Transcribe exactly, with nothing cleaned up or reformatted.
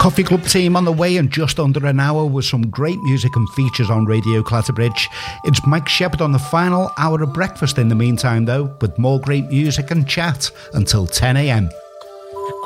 Coffee Club team on the way in just under an hour with some great music and features on Radio Clatterbridge. It's Mike Shepherd on the final hour of breakfast in the meantime, though, with more great music and chat until ten a m.